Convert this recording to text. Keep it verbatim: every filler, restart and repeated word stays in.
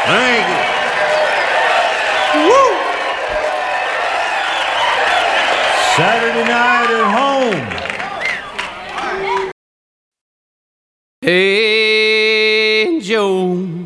Thank you. Woo! Saturday night at home. Hey, Joe.